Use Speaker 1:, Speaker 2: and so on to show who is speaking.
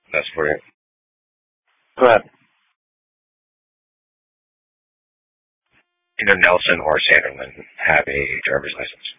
Speaker 1: That's brilliant. Go ahead. Either Nelson or Sanderman have a driver's license.